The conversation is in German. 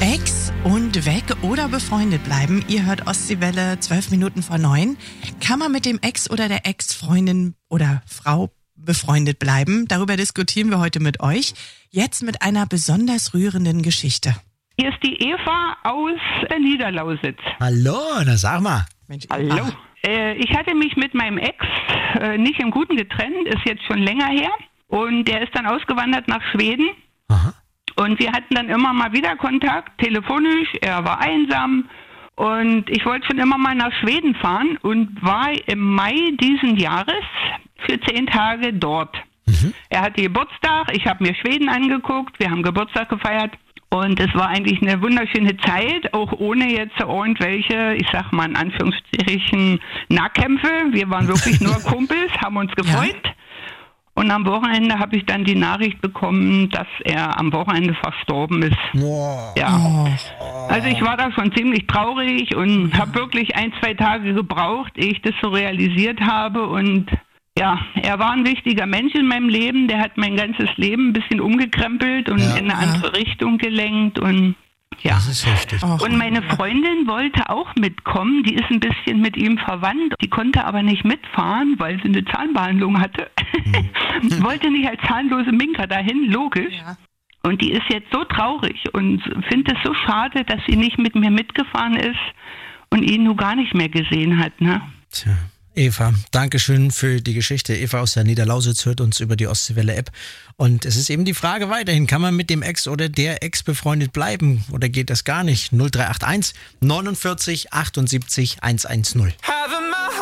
Ex und weg oder befreundet bleiben. Ihr hört Ostseewelle 9:12. Kann man mit dem Ex oder der Ex-Freundin oder Frau befreundet bleiben? Darüber diskutieren wir heute mit euch. Jetzt mit einer besonders rührenden Geschichte. Hier ist die Eva aus Niederlausitz. Hallo, na sag mal. Mensch, Hallo. Ich hatte mich mit meinem Ex nicht im Guten getrennt, ist jetzt schon länger her. Und der ist dann ausgewandert nach Schweden. Aha. Und wir hatten dann immer mal wieder Kontakt, telefonisch. Er war einsam. Und ich wollte schon immer mal nach Schweden fahren und war im Mai diesen Jahres für 10 Tage dort. Er hatte Geburtstag, ich habe mir Schweden angeguckt, wir haben Geburtstag gefeiert. Und es war eigentlich eine wunderschöne Zeit, auch ohne jetzt irgendwelche, ich sag mal in Anführungsstrichen, Nahkämpfe. Wir waren wirklich nur Kumpels, haben uns gefreut. Ja. Und am Wochenende habe ich dann die Nachricht bekommen, dass er am Wochenende verstorben ist. Wow. Ja. Also ich war da schon ziemlich traurig und habe wirklich 1-2 Tage gebraucht, ehe ich das so realisiert habe. Und ja, er war ein wichtiger Mensch in meinem Leben. Der hat mein ganzes Leben ein bisschen umgekrempelt und in eine andere Richtung gelenkt. Und ja. Das ist heftig. Und meine Freundin wollte auch mitkommen. Die ist ein bisschen mit ihm verwandt. Die konnte aber nicht mitfahren, weil sie eine Zahnbehandlung hatte. Wollte nicht als zahnlose Minka dahin, logisch. Ja. Und die ist jetzt so traurig und findet es so schade, dass sie nicht mit mir mitgefahren ist und ihn nur gar nicht mehr gesehen hat. Ne? Tja. Eva, Dankeschön für die Geschichte. Eva aus der Niederlausitz hört uns über die Ostseewelle-App. Und es ist eben die Frage weiterhin, kann man mit dem Ex oder der Ex befreundet bleiben oder geht das gar nicht? 0381 49 78 110.